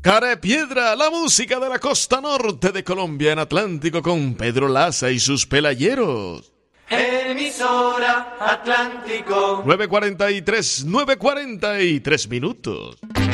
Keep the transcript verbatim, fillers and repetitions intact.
Carepiedra, la música de la costa norte de Colombia en Atlántico con Pedro Laza y sus pelayeros. Emisora Atlántico. nueve cuarenta y tres, nueve cuarenta y tres minutos.